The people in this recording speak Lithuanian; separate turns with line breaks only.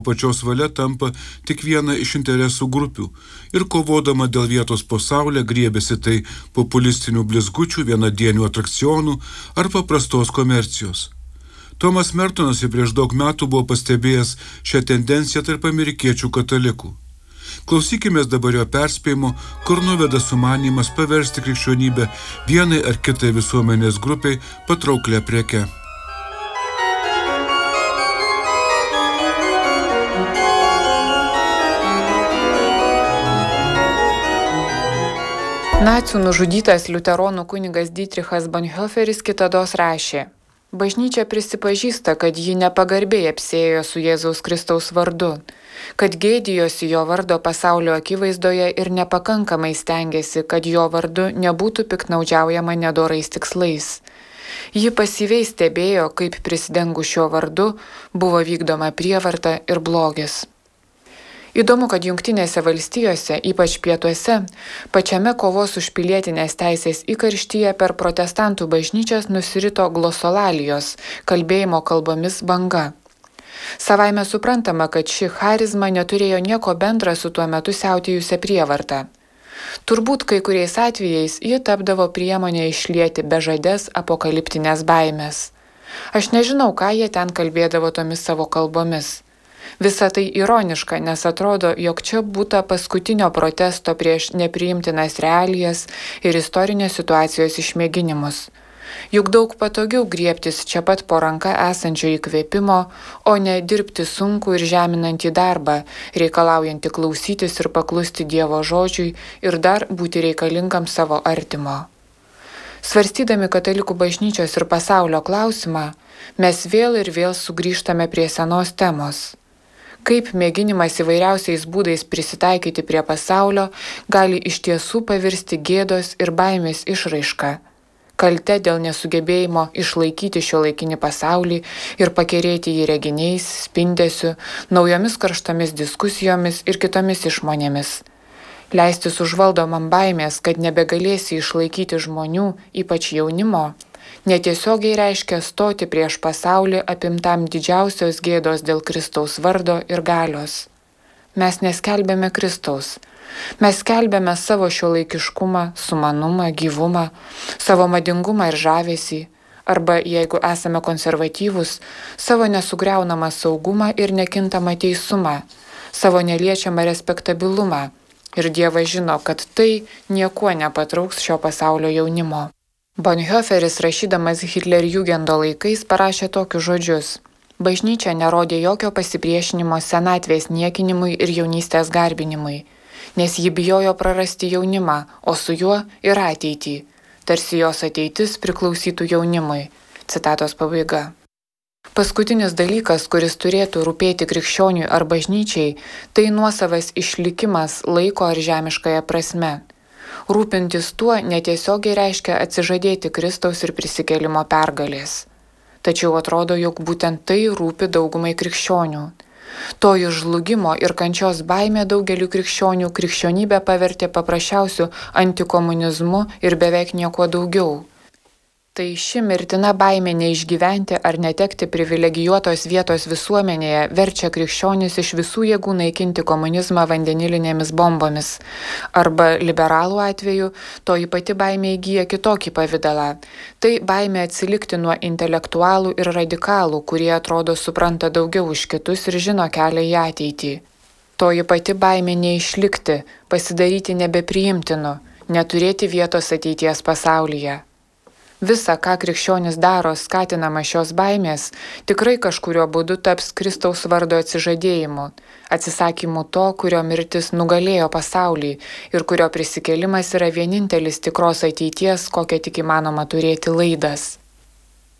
pačios valia tampa tik viena iš interesų grupių ir kovodama dėl vietos po saule griebiasi tai populistinių blizgučių, vienadienių atrakcionų ar paprastos komercijos. Tomas Mertonas jau prieš daug metų buvo pastebėjęs šią tendenciją tarp amerikiečių katalikų. Klausykimės dabar jo perspėjimo, kur nuveda sumanymas paversti krikščionybę vienai ar kitai visuomenės grupiai patrauklę preke.
Nacių nužudytas liuteronų kunigas Dietrichas Bonhoefferis kitados rašė: Bažnyčia prisipažįsta, kad ji nepagarbiai apsėjo su Jėzaus Kristaus vardu, kad gėdijosi jo vardo pasaulio akivaizdoje ir nepakankamai stengiasi, kad jo vardu nebūtų piktnaudžiaujama nedorais tikslais. Ji pasyviai stebėjo, kaip prisidengus šio vardu buvo vykdoma prievarta ir blogis. Įdomu, kad Jungtinėse valstijose, ypač pietuose, pačiame kovos už pilietinės teisės įkarštyje per protestantų bažnyčias nusirito glosolalijos, kalbėjimo kalbomis banga. Savaime suprantama, kad ši charizma neturėjo nieko bendra su tuo metu siautėjusia prievarta. Turbūt kai kuriais atvejais ji tapdavo priemonė išlieti bežadės apokaliptinės baimės. Aš nežinau, ką jie ten kalbėdavo tomis savo kalbomis. Visa tai ironiška, nes atrodo, jog čia būta paskutinio protesto prieš nepriimtinas realijas ir istorinės situacijos išmėginimus. Juk daug patogiau griebtis čia pat po ranka esančio įkvėpimo, o ne dirbti sunkų ir žeminantį darbą, reikalaujantį klausytis ir paklusti Dievo žodžiui ir dar būti reikalingam savo artimo. Svarstydami katalikų bažnyčios ir pasaulio klausimą, mes vėl ir vėl sugrįžtame prie senos temos. Kaip mėginimas įvairiausiais būdais prisitaikyti prie pasaulio gali iš tiesų pavirsti gėdos ir baimės išraiška, kalte dėl nesugebėjimo išlaikyti šiuolaikinį pasaulį ir pakerėti jį reginiais, spindesiu, naujomis karštomis diskusijomis ir kitomis išmonėmis. Leistis užvaldomam baimės, kad nebegalėsi išlaikyti žmonių, ypač jaunimo, netiesiogiai reiškia stoti prieš pasaulį apimtam didžiausios gėdos dėl Kristaus vardo ir galios. Mes neskelbėme Kristaus. Mes skelbėme savo šiuolaikiškumą, sumanumą, gyvumą, savo madingumą ir žavesį, arba, jeigu esame konservatyvūs, savo nesugriaunamą saugumą ir nekintamą teisumą, savo neliečiamą respektabilumą. Ir Dievas žino, kad tai niekuo nepatrauks šio pasaulio jaunimo. Bonhoefferis, rašydamas Hitlerjugendo laikais, parašė tokius žodžius: Bažnyčia nerodė jokio pasipriešinimo senatvės niekinimui ir jaunystės garbinimui, nes ji bijojo prarasti jaunimą, o su juo ir ateitį, tarsi jos ateitis priklausytų jaunimui. Citatos pabaiga. Paskutinis dalykas, kuris turėtų rūpėti krikščioniui ar bažnyčiai, tai nuosavas išlikimas laiko ar žemiškąja prasme. Rūpintis tuo netiesiogiai reiškia atsižadėti Kristaus ir prisikėlimo pergalės. Tačiau atrodo, jog būtent tai rūpi daugumai krikščionių. Toji žlugimo ir kančios baimė daugeliu krikščionių krikščionybę pavertė paprasčiausiu antikomunizmu ir beveik nieko daugiau. Tai ši mirtina baimė neišgyventi ar netekti privilegijuotos vietos visuomenėje verčia krikščionis iš visų jėgų naikinti komunizmą vandenilinėmis bombomis. Arba liberalų atveju toji pati baimė įgyja kitokį pavidalą. Tai baimė atsilikti nuo intelektualų ir radikalų, kurie atrodo supranta daugiau už kitus ir žino kelią į ateitį. Toji pati baimė neišlikti, pasidaryti nebepriimtinu, neturėti vietos ateities pasaulyje. Visa, ką krikščionis daro, skatinama šios baimės, tikrai kažkurio būdu taps Kristaus vardo atsižadėjimu, atsisakymu to, kurio mirtis nugalėjo pasaulį ir kurio prisikėlimas yra vienintelis tikros ateities, kokią tik įmanoma turėti laidas.